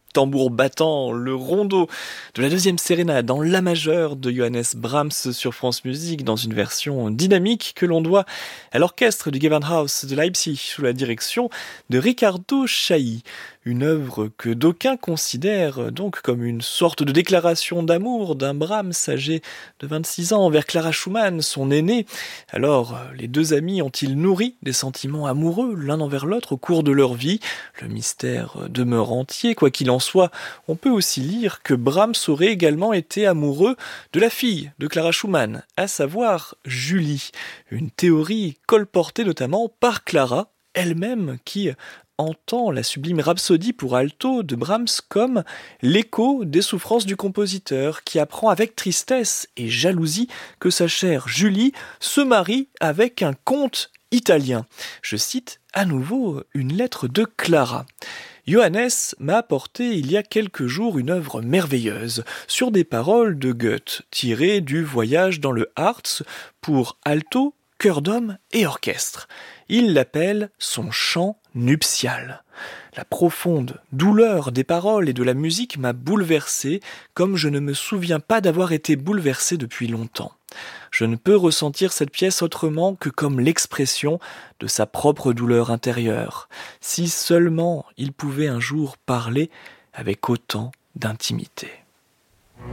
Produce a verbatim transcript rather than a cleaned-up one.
Tambour battant, le rondo de la deuxième sérénade en la majeure de Johannes Brahms sur France Musique dans une version dynamique que l'on doit à l'orchestre du Gewandhaus de Leipzig sous la direction de Riccardo Chailly. Une œuvre que d'aucuns considèrent donc comme une sorte de déclaration d'amour d'un Brahms âgé de vingt-six ans envers Clara Schumann, son aînée. Alors, les deux amis ont-ils nourri des sentiments amoureux l'un envers l'autre au cours de leur vie? Le mystère demeure entier, quoi qu'il en soit. On peut aussi lire que Brahms aurait également été amoureux de la fille de Clara Schumann, à savoir Julie. Une théorie colportée notamment par Clara, elle-même qui entend la sublime rhapsodie pour alto de Brahms comme l'écho des souffrances du compositeur qui apprend avec tristesse et jalousie que sa chère Julie se marie avec un comte italien. Je cite à nouveau une lettre de Clara. Johannes m'a apporté il y a quelques jours une œuvre merveilleuse sur des paroles de Goethe tirées du Voyage dans le Harz pour alto, chœur d'homme et orchestre. Il l'appelle son chant nuptial. La profonde douleur des paroles et de la musique m'a bouleversé comme je ne me souviens pas d'avoir été bouleversé depuis longtemps. Je ne peux ressentir cette pièce autrement que comme l'expression de sa propre douleur intérieure. Si seulement il pouvait un jour parler avec autant d'intimité.